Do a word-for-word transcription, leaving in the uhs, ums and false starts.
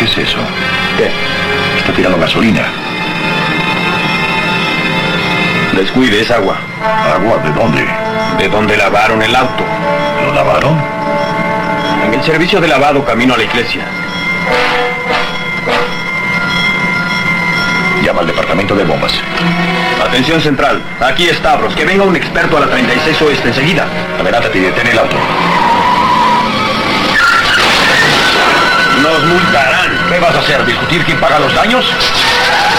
¿Qué es eso? ¿Qué? Está tirando gasolina. Descuide, es agua. ¿Agua? ¿De dónde? ¿De dónde lavaron el auto? ¿Lo lavaron? En el servicio de lavado camino a la iglesia. Llama al departamento de bombas. Atención central, aquí es Stavros. Que venga un experto a la treinta y seis Oeste enseguida. Adelántate y detén el auto. Nos multarán. ¿Qué vas a hacer? ¿Discutir quién paga los daños?